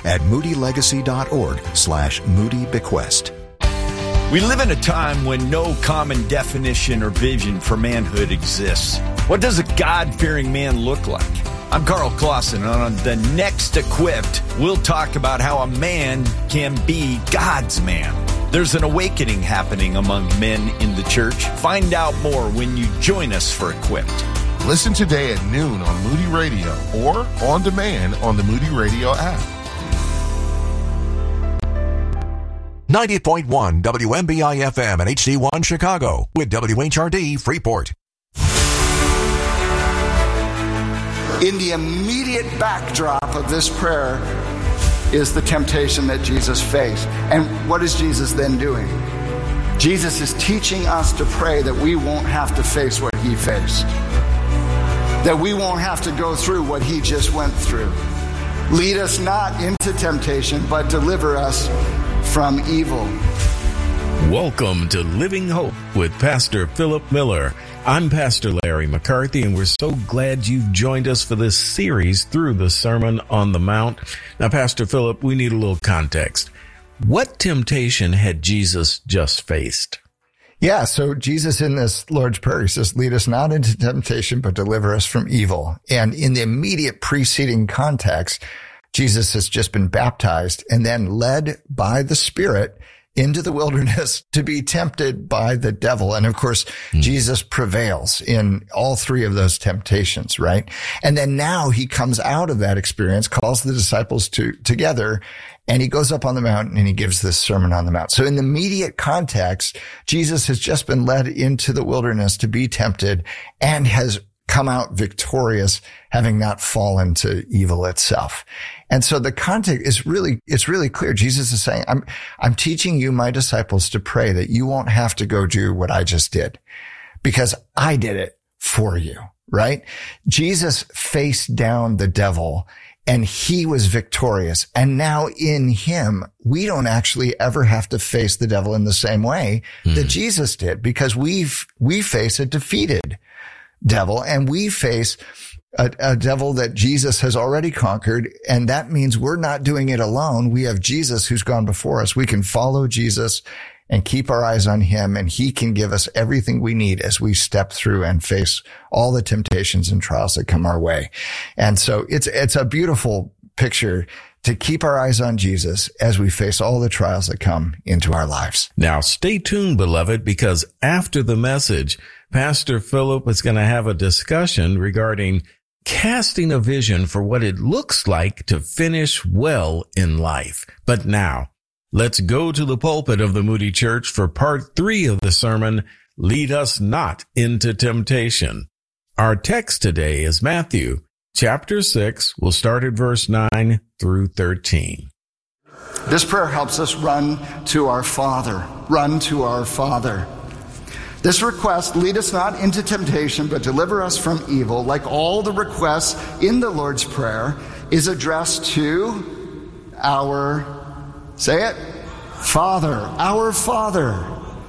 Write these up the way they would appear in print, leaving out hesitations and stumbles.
at moodylegacy.org/moodybequest. We live in a time when no common definition or vision for manhood exists. What does a God-fearing man look like? I'm Carl Clausen, and on the next Equipped, we'll talk about how a man can be God's man. There's an awakening happening among men in the church. Find out more when you join us for Equipped. Listen today at noon on Moody Radio or on demand on the Moody Radio app. 90.1 WMBI FM and HD1 Chicago with WHRD Freeport. In the immediate backdrop of this prayer is the temptation that Jesus faced. And what is Jesus then doing? Jesus is teaching us to pray that we won't have to face what he faced. That we won't have to go through what he just went through. Lead us not into temptation, but deliver us from evil. Welcome to Living Hope with Pastor Philip Miller. I'm Pastor Larry McCarthy, and we're so glad you've joined us for this series through the Sermon on the Mount. Now, Pastor Philip, we need a little context. What temptation had Jesus just faced? Yeah, so Jesus in this Lord's Prayer, he says, lead us not into temptation, but deliver us from evil. And in the immediate preceding context, Jesus has just been baptized and then led by the Spirit into the wilderness to be tempted by the devil. And of course, Jesus prevails in all three of those temptations, right? And then now he comes out of that experience, calls the disciples together, and he goes up on the mountain and he gives this Sermon on the Mount. So in the immediate context, Jesus has just been led into the wilderness to be tempted and has come out victorious, having not fallen to evil itself. And so the context is it's really clear. Jesus is saying, I'm teaching you, my disciples, to pray that you won't have to go do what I just did because I did it for you, right? Jesus faced down the devil and he was victorious. And now in him, we don't actually ever have to face the devil in the same way that Jesus did because we face a defeated devil, and we face a devil that Jesus has already conquered. And that means we're not doing it alone. We have Jesus who's gone before us. We can follow Jesus and keep our eyes on him, and he can give us everything we need as we step through and face all the temptations and trials that come our way. And so it's a beautiful picture to keep our eyes on Jesus as we face all the trials that come into our lives. Now, stay tuned, beloved, because after the message, Pastor Philip is going to have a discussion regarding casting a vision for what it looks like to finish well in life. But now, let's go to the pulpit of the Moody Church for part 3 of the sermon, Lead Us Not into Temptation. Our text today is Matthew chapter 6. We'll start at verse 9 through 13. This prayer helps us run to our Father. Run to our Father. This request, lead us not into temptation, but deliver us from evil, like all the requests in the Lord's Prayer, is addressed to our, say it, Father, our Father.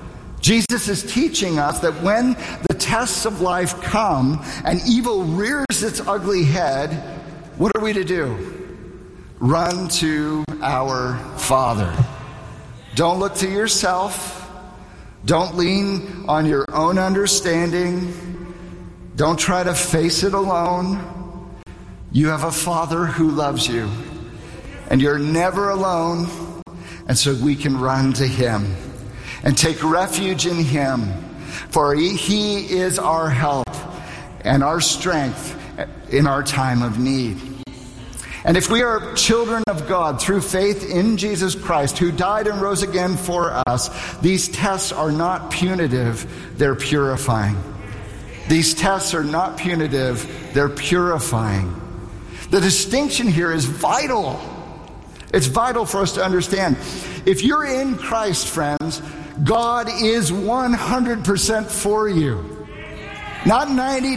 Jesus is teaching us that when the tests of life come and evil rears its ugly head, what are we to do? Run to our Father. Don't look to yourself. Don't lean on your own understanding. Don't try to face it alone. You have a Father who loves you, and you're never alone. And so we can run to him and take refuge in him, for he is our help and our strength in our time of need. And if we are children of God through faith in Jesus Christ, who died and rose again for us, these tests are not punitive, they're purifying. These tests are not punitive, they're purifying. The distinction here is vital. It's vital for us to understand. If you're in Christ, friends, God is 100% for you. Not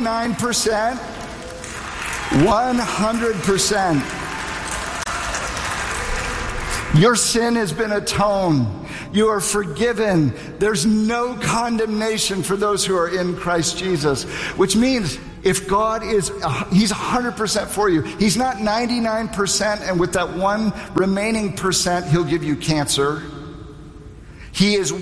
99%, 100%. Your sin has been atoned. You are forgiven. There's no condemnation for those who are in Christ Jesus, which means If God is, he's 100% for you. He's not 99%, and with that one remaining percent, he'll give you cancer. He is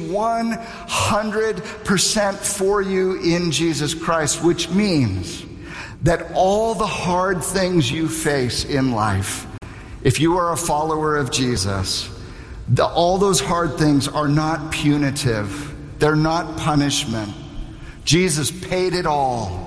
100% for you in Jesus Christ, which means that all the hard things you face in life, if you are a follower of Jesus, all those hard things are not punitive. They're not punishment. Jesus paid it all.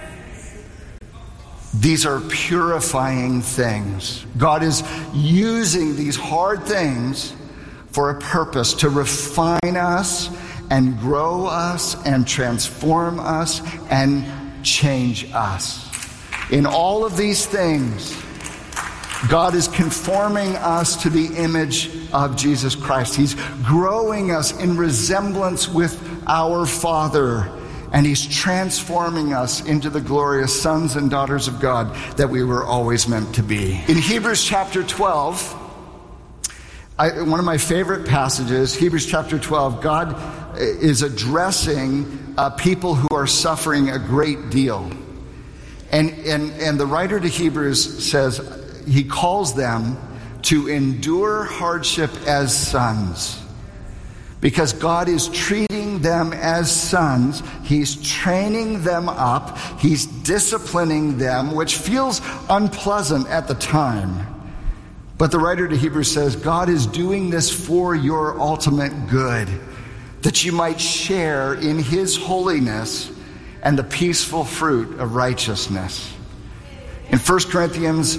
These are purifying things. God is using these hard things for a purpose, to refine us and grow us and transform us and change us. In all of these things, God is conforming us to the image of Jesus Christ. He's growing us in resemblance with our Father. And he's transforming us into the glorious sons and daughters of God that we were always meant to be. In Hebrews chapter 12, one of my favorite passages, Hebrews chapter 12, God is addressing people who are suffering a great deal. And the writer to Hebrews says, he calls them to endure hardship as sons. Because God is treating them as sons. He's training them up. He's disciplining them, which feels unpleasant at the time. But the writer to Hebrews says, God is doing this for your ultimate good, that you might share in his holiness and the peaceful fruit of righteousness. In 1 Corinthians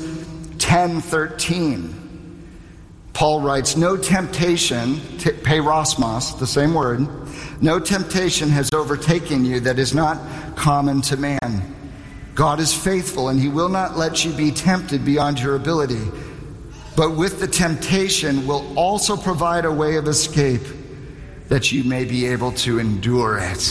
10:13, Paul writes, no temptation, peirasmos, the same word, no temptation has overtaken you that is not common to man. God is faithful, and he will not let you be tempted beyond your ability. But with the temptation will also provide a way of escape that you may be able to endure it.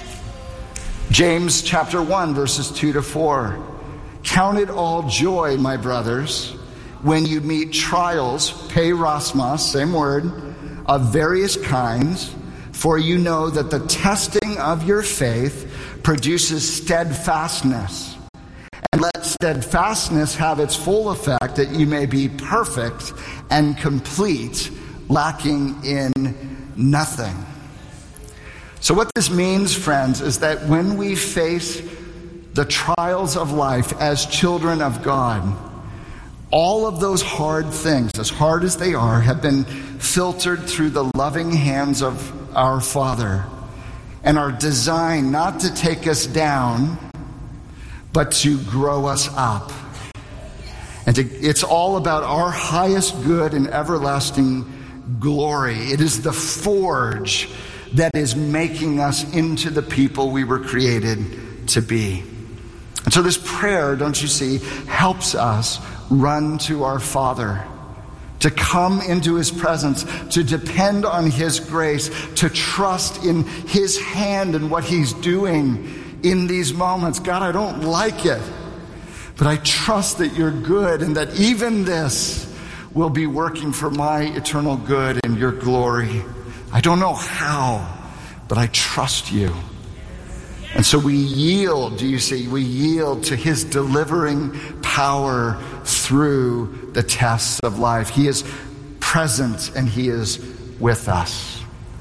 James chapter 1, verses 2-4. Count it all joy, my brothers, when you meet trials, peirasmos, same word, of various kinds, for you know that the testing of your faith produces steadfastness. And let steadfastness have its full effect, that you may be perfect and complete, lacking in nothing. So what this means, friends, is that when we face the trials of life as children of God, all of those hard things, as hard as they are, have been filtered through the loving hands of our Father and are designed not to take us down, but to grow us up. And it's all about our highest good and everlasting glory. It is the forge that is making us into the people we were created to be. And so this prayer, don't you see, helps us run to our Father, to come into his presence, to depend on his grace, to trust in his hand and what he's doing in these moments. God, I don't like it, but I trust that you're good and that even this will be working for my eternal good and your glory. I don't know how, but I trust you. And so we yield, do you see? We yield to his delivering power through the tests of life. He is present and he is with us.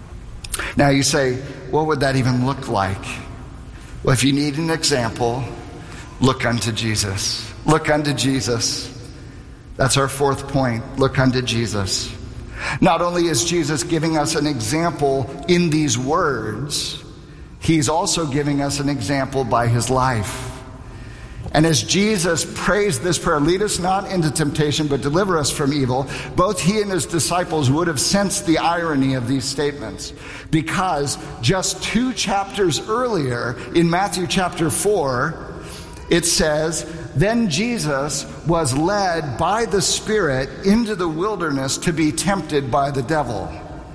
Now you say, what would that even look like? Well, if you need an example, look unto Jesus. Look unto Jesus. That's our fourth point. Look unto Jesus. Not only is Jesus giving us an example in these words, he's also giving us an example by his life. And as Jesus prays this prayer, lead us not into temptation, but deliver us from evil, both he and his disciples would have sensed the irony of these statements. Because just 2 chapters earlier, in Matthew chapter 4, it says, then Jesus was led by the Spirit into the wilderness to be tempted by the devil.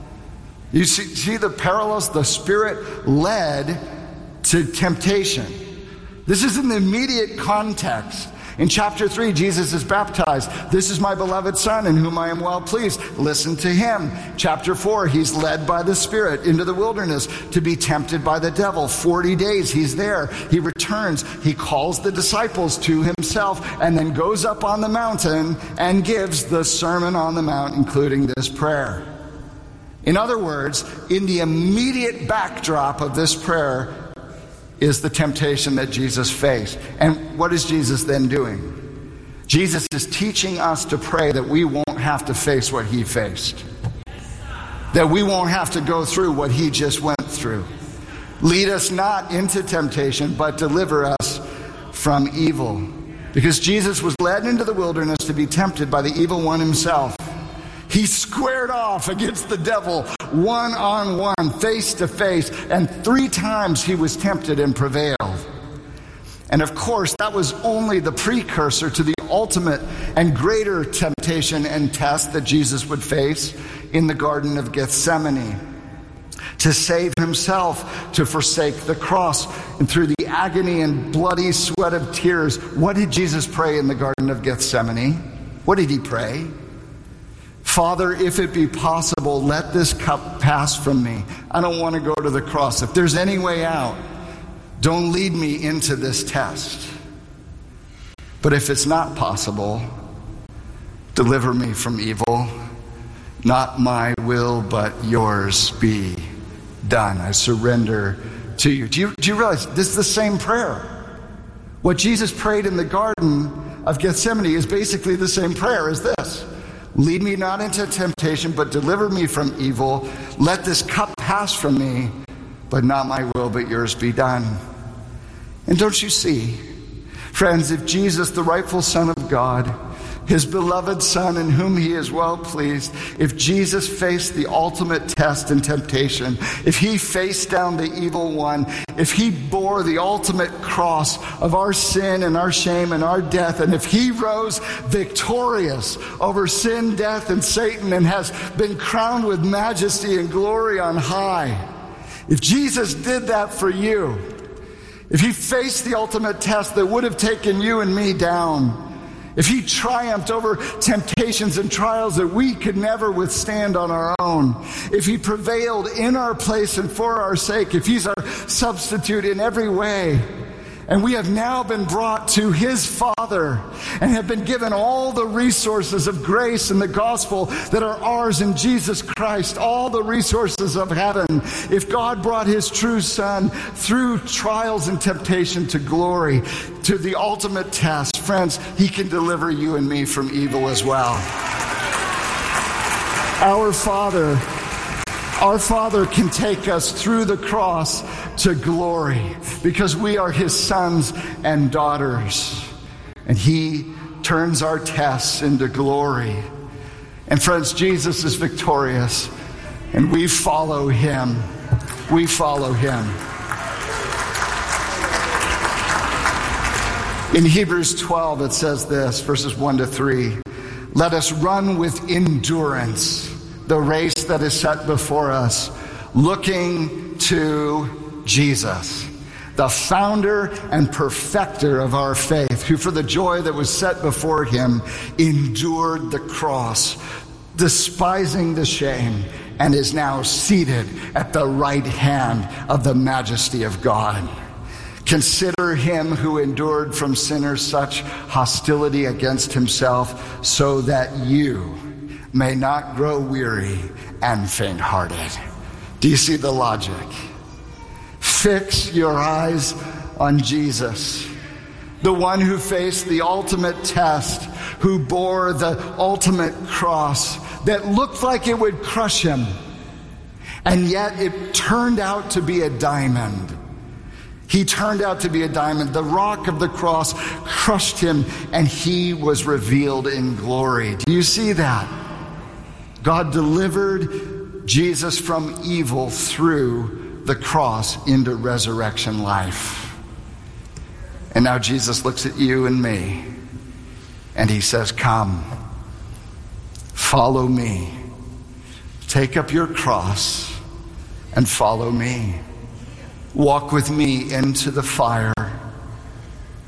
You see the parallels? The Spirit led to temptation. This is in the immediate context. In chapter 3, Jesus is baptized. This is my beloved Son in whom I am well pleased. Listen to him. Chapter 4, he's led by the Spirit into the wilderness to be tempted by the devil. 40 days he's there. He returns. He calls the disciples to himself and then goes up on the mountain and gives the Sermon on the Mount, including this prayer. In other words, in the immediate backdrop of this prayer is the temptation that Jesus faced. And what is Jesus then doing? Jesus is teaching us to pray that we won't have to face what he faced. That we won't have to go through what he just went through. Lead us not into temptation, but deliver us from evil. Because Jesus was led into the wilderness to be tempted by the evil one himself. He squared off against the devil one-on-one, face-to-face, and 3 times he was tempted and prevailed. And of course, that was only the precursor to the ultimate and greater temptation and test that Jesus would face in the Garden of Gethsemane. To save himself, to forsake the cross, and through the agony and bloody sweat of tears, what did Jesus pray in the Garden of Gethsemane? What did he pray? Father, if it be possible, let this cup pass from me. I don't want to go to the cross. If there's any way out, don't lead me into this test. But if it's not possible, deliver me from evil. Not my will, but yours be done. I surrender to you. Do you realize this is the same prayer? What Jesus prayed in the Garden of Gethsemane is basically the same prayer as this. Lead me not into temptation, but deliver me from evil. Let this cup pass from me, but not my will, but yours be done. And don't you see, friends, if Jesus, the rightful Son of God, his beloved Son in whom he is well pleased, if Jesus faced the ultimate test and temptation, if he faced down the evil one, if he bore the ultimate cross of our sin and our shame and our death, and if he rose victorious over sin, death, and Satan and has been crowned with majesty and glory on high, if Jesus did that for you, if he faced the ultimate test that would have taken you and me down, if he triumphed over temptations and trials that we could never withstand on our own, if he prevailed in our place and for our sake, if he's our substitute in every way, and we have now been brought to his Father and have been given all the resources of grace and the gospel that are ours in Jesus Christ, all the resources of heaven. If God brought his true Son through trials and temptation to glory, to the ultimate test, friends, he can deliver you and me from evil as well. Our Father can take us through the cross to glory because we are his sons and daughters. And he turns our tests into glory. And friends, Jesus is victorious and we follow him. We follow him. In Hebrews 12, it says this, verses 1-3, let us run with endurance the race that is set before us, looking to Jesus, the founder and perfecter of our faith, who for the joy that was set before him endured the cross, despising the shame, and is now seated at the right hand of the majesty of God. Consider him who endured from sinners such hostility against himself, so that you may not grow weary and faint-hearted. Do you see the logic? Fix your eyes on Jesus, the one who faced the ultimate test, who bore the ultimate cross that looked like it would crush him, and yet it turned out to be a diamond. He turned out to be a diamond. The rock of the cross crushed him, and he was revealed in glory. Do you see that? God delivered Jesus from evil through the cross into resurrection life. And now Jesus looks at you and me, and he says, come, follow me. Take up your cross and follow me. Walk with me into the fire.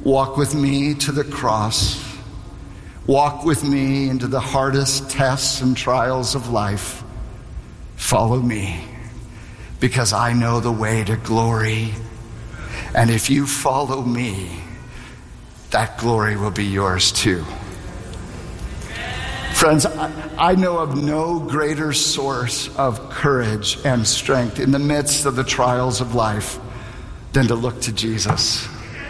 Walk with me to the cross. Walk with me into the hardest tests and trials of life. Follow me, because I know the way to glory. And if you follow me, that glory will be yours too. Friends, I know of no greater source of courage and strength in the midst of the trials of life than to look to Jesus.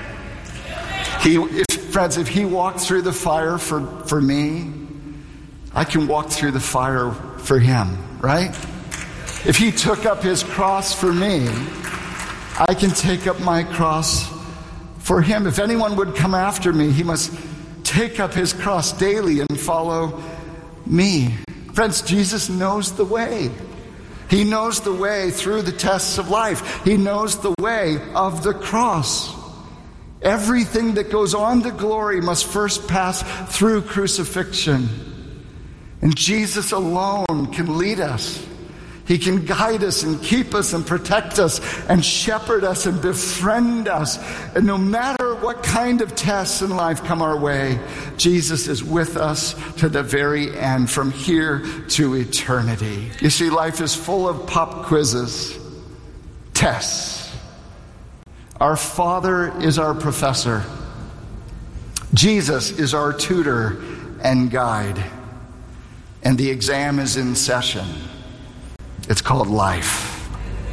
Friends, if he walked through the fire for me, I can walk through the fire for him, right? If he took up his cross for me, I can take up my cross for him. If anyone would come after me, he must take up his cross daily and follow me. Friends, Jesus knows the way. He knows the way through the tests of life. He knows the way of the cross. Everything that goes on to glory must first pass through crucifixion. And Jesus alone can lead us. He can guide us and keep us and protect us and shepherd us and befriend us. And no matter what kind of tests in life come our way, Jesus is with us to the very end, from here to eternity. You see, life is full of pop quizzes, tests. Our Father is our professor. Jesus is our tutor and guide. And the exam is in session. It's called life.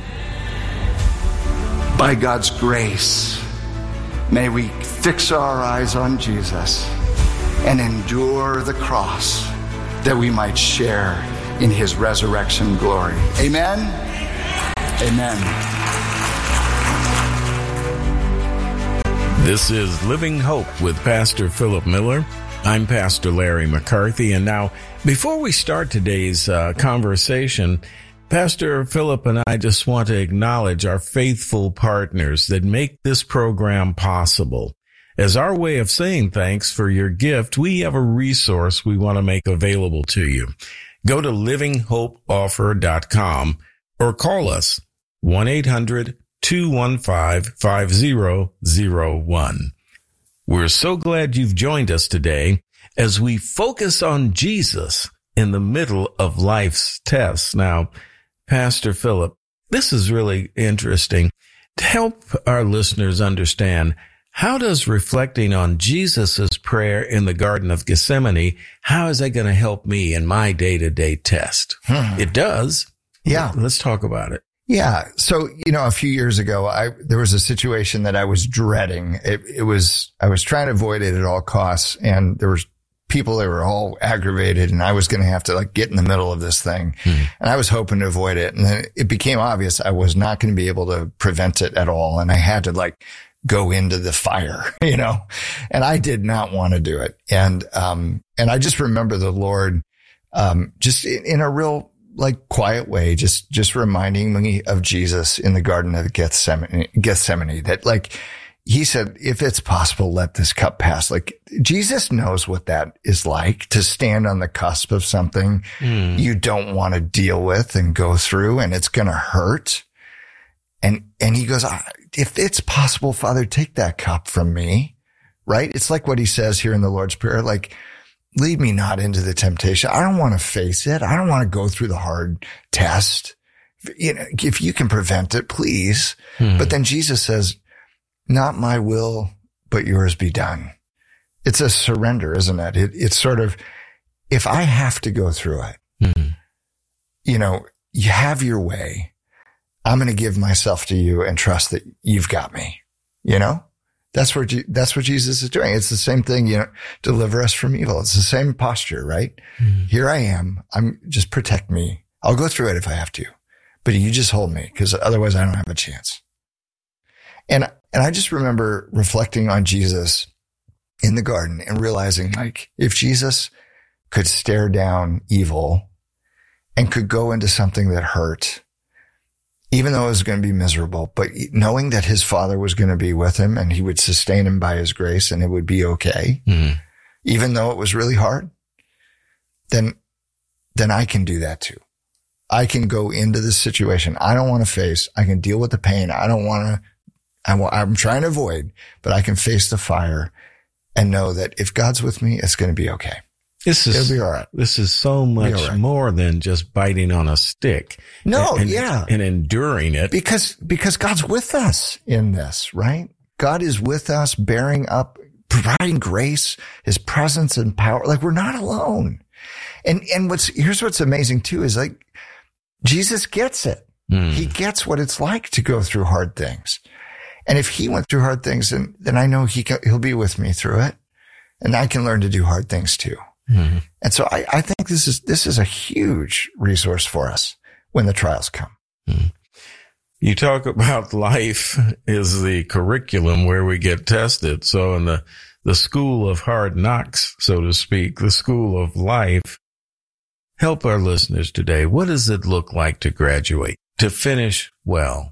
By God's grace, may we fix our eyes on Jesus and endure the cross that we might share in his resurrection glory. Amen? Amen. This is Living Hope with Pastor Philip Miller. I'm Pastor Larry McCarthy. And now, before we start today's conversation, Pastor Philip and I just want to acknowledge our faithful partners that make this program possible. As our way of saying thanks for your gift, we have a resource we want to make available to you. Go to livinghopeoffer.com or call us 1-800-215-5001. We're so glad you've joined us today as we focus on Jesus in the middle of life's tests. Now, Pastor Philip, this is really interesting. To help our listeners understand, how does reflecting on Jesus' prayer in the Garden of Gethsemane, how is that going to help me in my day-to-day test? It does. Yeah. Let's talk about it. Yeah. So, a few years ago, there was a situation that I was dreading. I was trying to avoid it at all costs. And there was people that were all aggravated, and I was going to have to get in the middle of this thing. And I was hoping to avoid it. And then it became obvious I was not going to be able to prevent it at all. And I had to go into the fire, and I did not want to do it. And I just remember the Lord, just in a real, quiet way, just reminding me of Jesus in the Garden of Gethsemane, that he said, if it's possible, let this cup pass. Jesus knows what that is like, to stand on the cusp of something you don't want to deal with and go through, and it's going to hurt. And he goes, if it's possible, Father, take that cup from me, right? It's like what he says here in the Lord's Prayer, lead me not into the temptation. I don't want to face it. I don't want to go through the hard test. If you can prevent it, please. But then Jesus says, not my will, but yours be done. It's a surrender, isn't it? It's sort of, if I have to go through it, you have your way. I'm going to give myself to you and trust that you've got me. That's what Jesus is doing. It's the same thing, deliver us from evil. It's the same posture, right? Here I am. Just protect me. I'll go through it if I have to, but you just hold me, because otherwise I don't have a chance. And I just remember reflecting on Jesus in the garden and realizing, if Jesus could stare down evil and could go into something that hurt, even though it was going to be miserable, but knowing that his Father was going to be with him and he would sustain him by his grace and it would be okay, even though it was really hard, then I can do that too. I can go into this situation I don't want to face. I can deal with the pain. I don't want I'm trying to avoid, but I can face the fire and know that if God's with me, it's going to be okay. It'll be all right. This is so much more than just biting on a stick. No, and enduring it. Because God's with us in this, right? God is with us, bearing up, providing grace, his presence and power. Like, we're not alone. And here's what's amazing too, is like, Jesus gets it. He gets what it's like to go through hard things. And if he went through hard things, then I know he'll be with me through it. And I can learn to do hard things too. Mm-hmm. And so I think this is a huge resource for us when the trials come. Mm-hmm. You talk about life is the curriculum where we get tested. So in the school of hard knocks, so to speak, the school of life, help our listeners today. What does it look like to graduate, to finish well?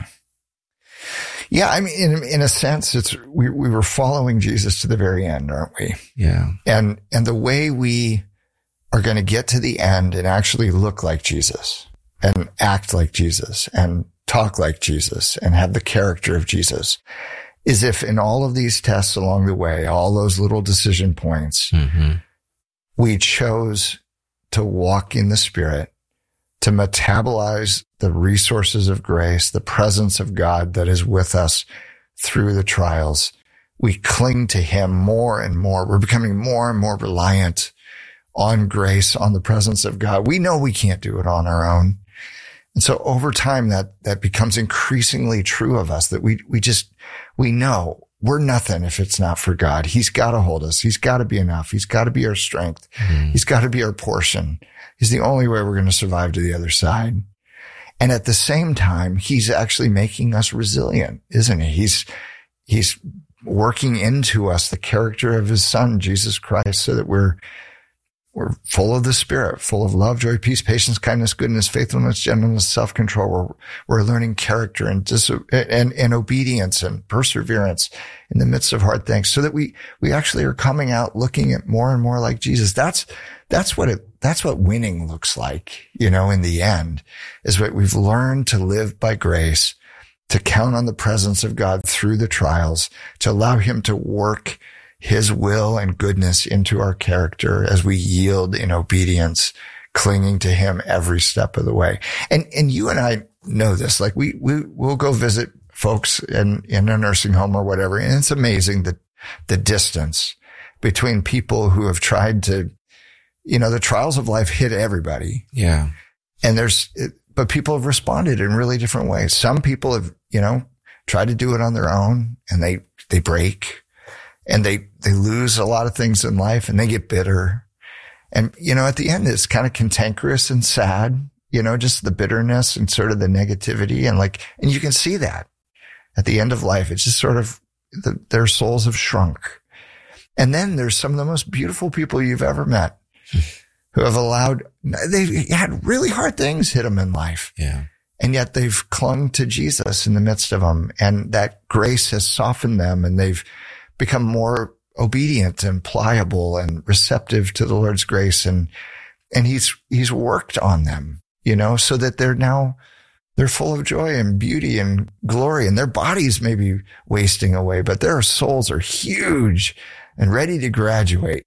Yeah, I mean, in a sense, we were following Jesus to the very end, aren't we? Yeah. And the way we are going to get to the end and actually look like Jesus and act like Jesus and talk like Jesus and have the character of Jesus is if in all of these tests along the way, all those little decision points, we chose to walk in the Spirit, to metabolize the resources of grace, the presence of God that is with us through the trials. We cling to him more and more. We're becoming more and more reliant on grace, on the presence of God. We know we can't do it on our own. And so over time, that becomes increasingly true of us, that we know we're nothing if it's not for God. He's got to hold us. He's got to be enough. He's got to be our strength. He's got to be our portion. He's the only way we're going to survive to the other side. And at the same time, he's actually making us resilient, isn't he? He's working into us the character of his son, Jesus Christ, so that we're full of the Spirit, full of love, joy, peace, patience, kindness, goodness, faithfulness, gentleness, self-control. We're learning character and obedience and perseverance in the midst of hard things, so that we actually are coming out looking at more and more like Jesus. That's what winning looks like, in the end, is what we've learned to live by grace, to count on the presence of God through the trials, to allow him to work his will and goodness into our character as we yield in obedience, clinging to him every step of the way. And you and I know this, like we'll go visit folks in a nursing home or whatever. And it's amazing the distance between people who have tried to, the trials of life hit everybody. Yeah. And but people have responded in really different ways. Some people have, tried to do it on their own and they break. And they lose a lot of things in life and they get bitter. And, at the end, it's kind of cantankerous and sad, just the bitterness and sort of the negativity. And you can see that at the end of life. It's just sort of their souls have shrunk. And then there's some of the most beautiful people you've ever met who have they've had really hard things hit them in life. Yeah. And yet they've clung to Jesus in the midst of them. And that grace has softened them and they've become more obedient and pliable and receptive to the Lord's grace. And he's worked on them, so that they're full of joy and beauty and glory, and their bodies may be wasting away, but their souls are huge and ready to graduate,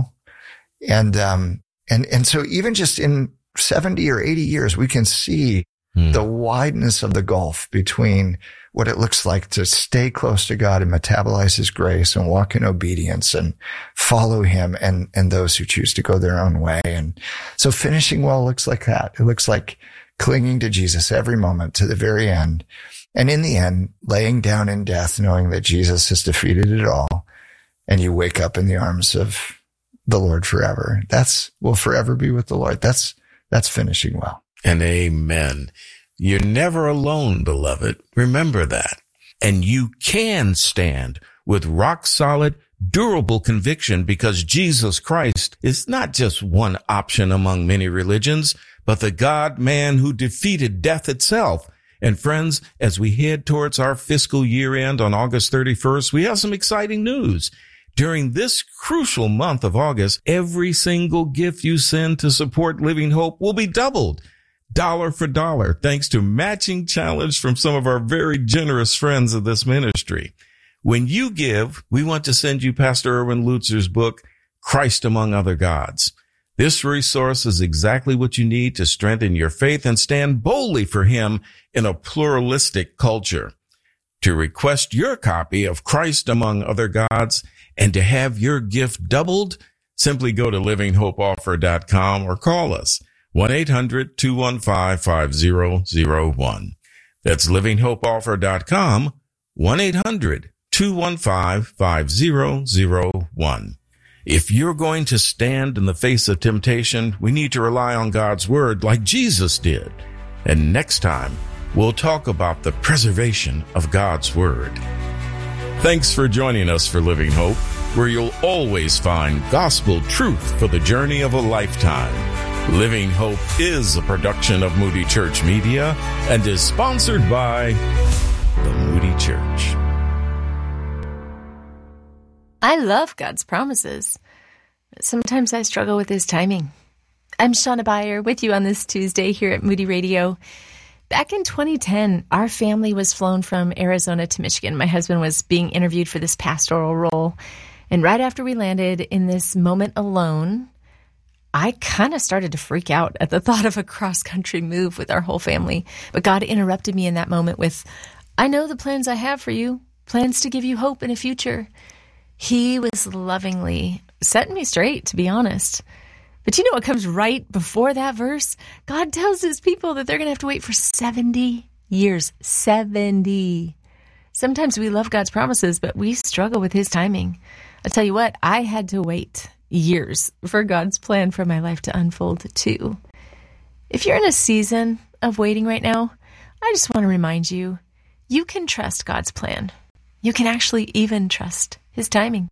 and so even just in 70 or 80 years, we can see the wideness of the gulf between what it looks like to stay close to God and metabolize his grace and walk in obedience and follow him and those who choose to go their own way. And so finishing well looks like that. It looks like clinging to Jesus every moment to the very end. And in the end, laying down in death, knowing that Jesus has defeated it all. And you wake up in the arms of the Lord forever. We'll forever be with the Lord. That's finishing well. And amen. You're never alone, beloved. Remember that. And you can stand with rock solid, durable conviction because Jesus Christ is not just one option among many religions, but the God-man who defeated death itself. And friends, as we head towards our fiscal year end on August 31st, we have some exciting news. During this crucial month of August, every single gift you send to support Living Hope will be doubled. dollar for dollar, thanks to matching challenge from some of our very generous friends of this ministry. When you give, we want to send you Pastor Erwin Lutzer's book, Christ Among Other Gods. This resource is exactly what you need to strengthen your faith and stand boldly for him in a pluralistic culture. To request your copy of Christ Among Other Gods and to have your gift doubled, simply go to livinghopeoffer.com or call us 1-800-215-5001. That's livinghopeoffer.com, 1-800-215-5001. If you're going to stand in the face of temptation, we need to rely on God's word like Jesus did. And next time, we'll talk about the preservation of God's word. Thanks for joining us for Living Hope, where you'll always find gospel truth for the journey of a lifetime. Living Hope is a production of Moody Church Media and is sponsored by the Moody Church. I love God's promises. Sometimes I struggle with his timing. I'm Shauna Beyer with you on this Tuesday here at Moody Radio. Back in 2010, our family was flown from Arizona to Michigan. My husband was being interviewed for this pastoral role. And right after we landed in this moment alone, I kind of started to freak out at the thought of a cross-country move with our whole family. But God interrupted me in that moment with, I know the plans I have for you, plans to give you hope in a future. He was lovingly setting me straight, to be honest. But you know what comes right before that verse? God tells his people that they're going to have to wait for 70 years. 70. Sometimes we love God's promises, but we struggle with his timing. I'll tell you what, I had to wait years for God's plan for my life to unfold too. If you're in a season of waiting right now, I just want to remind you, you can trust God's plan. You can actually even trust his timing.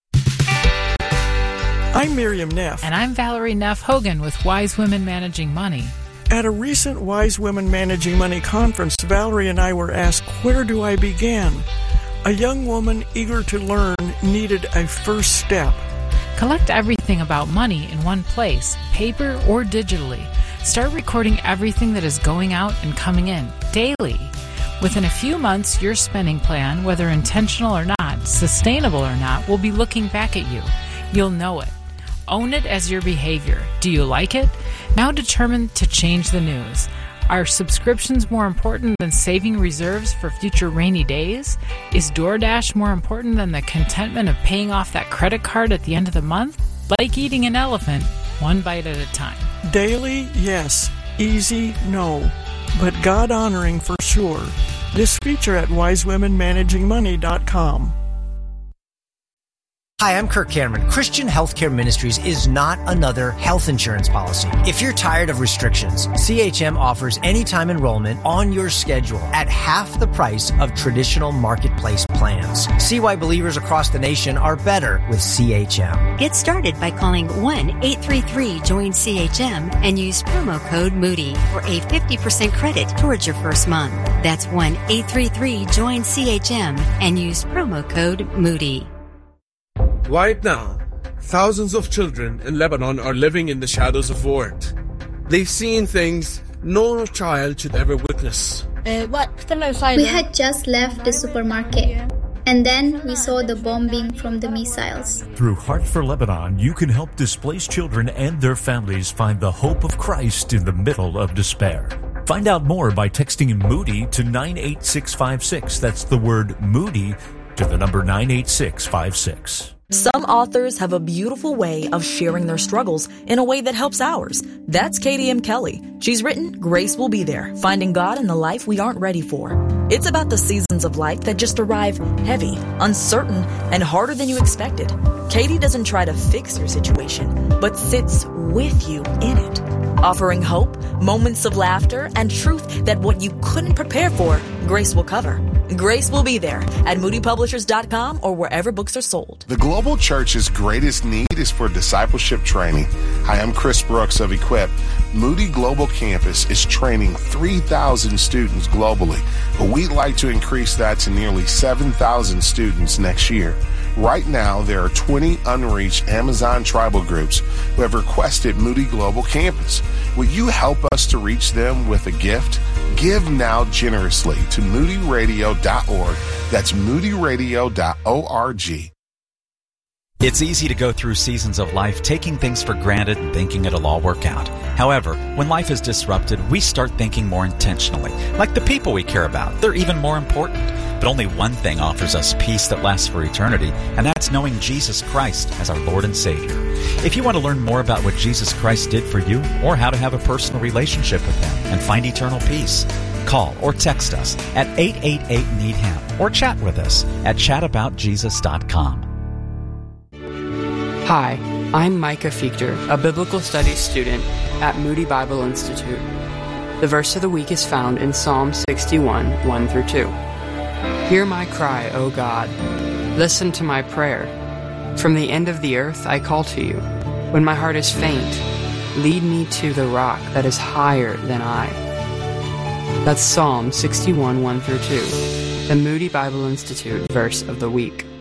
I'm Miriam Neff. And I'm Valerie Neff Hogan with Wise Women Managing Money. At a recent Wise Women Managing Money conference, Valerie and I were asked, where do I begin? A young woman eager to learn needed a first step. Collect everything about money in one place, paper or digitally. Start recording everything that is going out and coming in daily. Within a few months, your spending plan, whether intentional or not, sustainable or not, will be looking back at you. You'll know it. Own it as your behavior. Do you like it? Now determine to change the news. Are subscriptions more important than saving reserves for future rainy days? Is DoorDash more important than the contentment of paying off that credit card at the end of the month? Like eating an elephant, one bite at a time. Daily, yes. Easy, no. But God-honoring for sure. This feature at wisewomenmanagingmoney.com. Hi, I'm Kirk Cameron. Christian Healthcare Ministries is not another health insurance policy. If you're tired of restrictions, CHM offers anytime enrollment on your schedule at half the price of traditional marketplace plans. See why believers across the nation are better with CHM. Get started by calling 1-833-JOIN-CHM and use promo code Moody for a 50% credit towards your first month. That's 1-833-JOIN-CHM and use promo code Moody. Right now, thousands of children in Lebanon are living in the shadows of war. They've seen things no child should ever witness. We had just left the supermarket, and then we saw the bombing from the missiles. Through Heart for Lebanon, you can help displaced children and their families find the hope of Christ in the middle of despair. Find out more by texting Moody to 98656. That's the word Moody to the number 98656. Some authors have a beautiful way of sharing their struggles in a way that helps ours. That's Katie M. Kelly. She's written Grace Will Be There, Finding God in the Life We Aren't Ready For. It's about the seasons of life that just arrive heavy, uncertain, and harder than you expected. Katie doesn't try to fix your situation, but sits with you in it, offering hope, moments of laughter, and truth that what you couldn't prepare for, Grace will cover. Grace Will Be There at moodypublishers.com or wherever books are sold. The Global Church's greatest need is for discipleship training. Hi, I'm Chris Brooks of Equip. Moody Global Campus is training 3,000 students globally, but we'd like to increase that to nearly 7,000 students next year. Right now, there are 20 unreached Amazon tribal groups who have requested Moody Global Campus. Will you help us to reach them with a gift? Give now generously to moodyradio.org. That's moodyradio.org. It's easy to go through seasons of life taking things for granted and thinking it'll all work out. However, when life is disrupted, we start thinking more intentionally. Like the people we care about, they're even more important. But only one thing offers us peace that lasts for eternity, and that's knowing Jesus Christ as our Lord and Savior. If you want to learn more about what Jesus Christ did for you, or how to have a personal relationship with Him and find eternal peace, call or text us at 888-NEED-HIM or chat with us at chataboutjesus.com. Hi, I'm Micah Fichter, a biblical studies student at Moody Bible Institute. The verse of the week is found in Psalm 61, 1-2. Hear my cry, O God. Listen to my prayer. From the end of the earth I call to you. When my heart is faint, lead me to the rock that is higher than I. That's Psalm 61, 1-2, the Moody Bible Institute verse of the week.